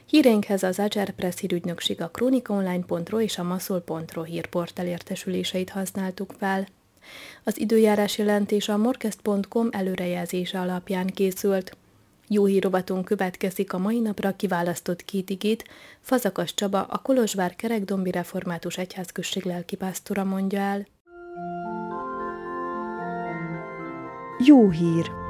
Híreinkhez az Ager Press hírügynökség, a kronikaonline.ro és a maszol.ro hírportál értesüléseit használtuk fel. Az időjárás jelentés a morkest.com előrejelzése alapján készült. Jó hírovatunk következik a mai napra kiválasztott két igét. Fazakas Csaba, a Kolozsvár Kerekdombi Református Egyházközség lelkipásztora mondja el. Jó hír!